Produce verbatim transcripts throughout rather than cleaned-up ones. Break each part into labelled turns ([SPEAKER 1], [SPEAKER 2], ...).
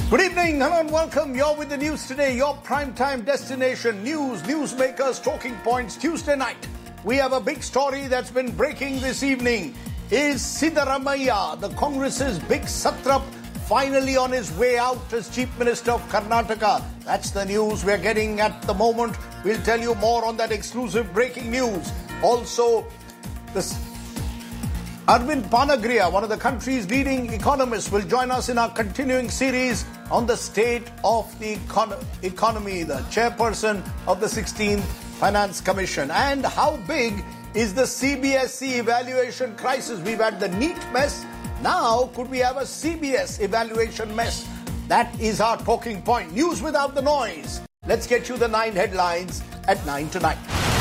[SPEAKER 1] Good evening, hello and welcome. You're with the news today, your primetime destination. News, newsmakers, talking points, Tuesday night. We have a big story that's been breaking this evening. Is Siddaramaiah, the Congress's big satrap, finally on his way out as Chief Minister of Karnataka? That's the news we're getting at the moment. We'll tell you more on that exclusive breaking news. Also, this Arvind Panagriya, one of the country's leading economists, will join us in our continuing series on the state of the econ- economy, the chairperson of the sixteenth Finance Commission. And how big is the C B S E evaluation crisis? We've had the NEET mess. Now, could we have a C B S evaluation mess? That is our talking point. News without the noise. Let's get you the nine headlines at nine tonight.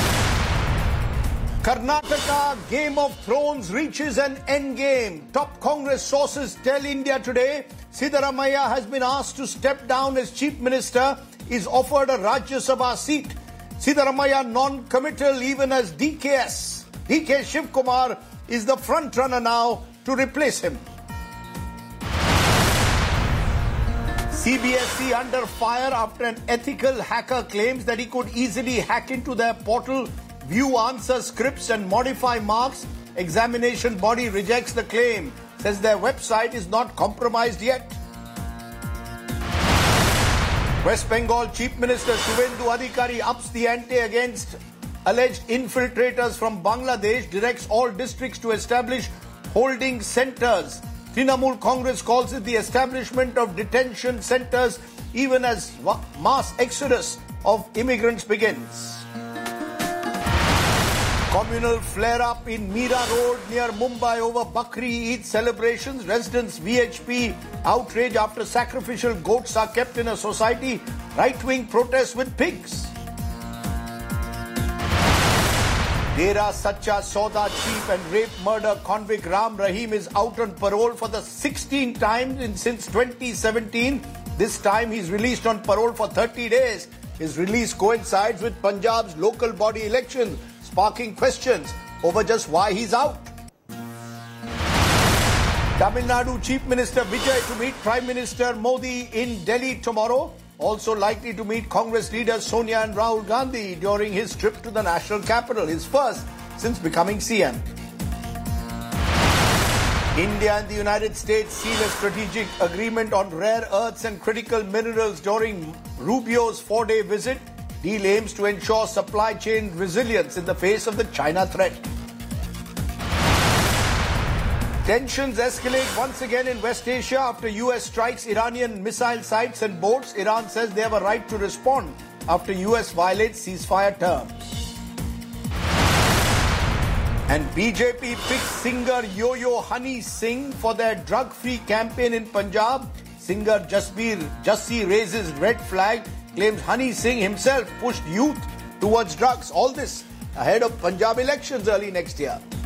[SPEAKER 1] Karnataka Game of Thrones reaches an endgame. Top Congress sources tell India Today Siddaramaiah has been asked to step down as Chief Minister, is offered a Rajya Sabha seat. Siddaramaiah non-committal even as D K S. D K Shiv Kumar is the front runner now to replace him. C B S E under fire after an ethical hacker claims that he could easily hack into their portal, view answer scripts and modify marks. Examination body rejects the claim, says their website is not compromised yet. West Bengal Chief Minister Suvendu Adhikari ups the ante against alleged infiltrators from Bangladesh, directs all districts to establish holding centers. Trinamool Congress calls it the establishment of detention centers even as mass exodus of immigrants begins. Communal flare-up in Mira Road near Mumbai over Bakri Eid celebrations. Residents V H P outrage after sacrificial goats are kept in a society. Right-wing protests with pigs. Dera Sacha Sauda chief and rape murder convict Ram Rahim is out on parole for the sixteenth time in, since twenty seventeen. This time he's released on parole for thirty days. His release coincides with Punjab's local body elections, sparking questions over just why he's out. Tamil Nadu Chief Minister Vijay to meet Prime Minister Modi in Delhi tomorrow. Also likely to meet Congress leaders Sonia and Rahul Gandhi during his trip to the national capital, his first since becoming C M. India and the United States seal a strategic agreement on rare earths and critical minerals during Rubio's four-day visit. Deal aims to ensure supply chain resilience in the face of the China threat. Tensions escalate once again in West Asia after U S strikes Iranian missile sites and boats. Iran says they have a right to respond after U S violates ceasefire terms. And B J P picks singer Yo-Yo Honey Singh for their drug-free campaign in Punjab. Singer Jasbir Jassi raises red flag, claims Honey Singh himself pushed youth towards drugs. All this ahead of Punjab elections early next year.